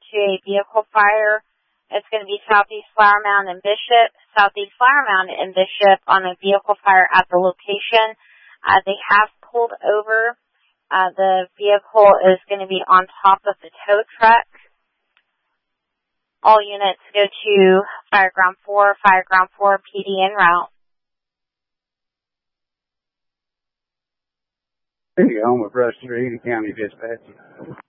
to a vehicle fire. It's going to be Southeast Flower Mound and Bishop. Southeast Flower Mound and Bishop on a vehicle fire at the location. They have pulled over. The vehicle is going to be on top of the tow truck. All units go to Fireground 4, Fireground 4 PD en route. There you go, with Rush 3, County Dispatch.